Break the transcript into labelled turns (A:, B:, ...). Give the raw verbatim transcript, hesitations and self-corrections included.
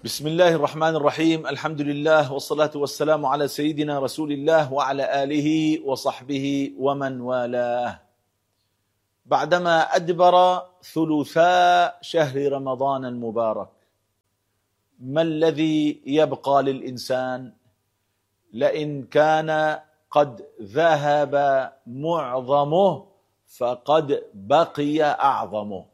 A: بسم الله الرحمن الرحيم. الحمد لله والصلاة والسلام على سيدنا رسول الله وعلى آله وصحبه ومن والاه. بعدما أدبر ثلثاء شهر رمضان المبارك، ما الذي يبقى للإنسان؟ لئن كان قد ذهب معظمه فقد بقي أعظمه.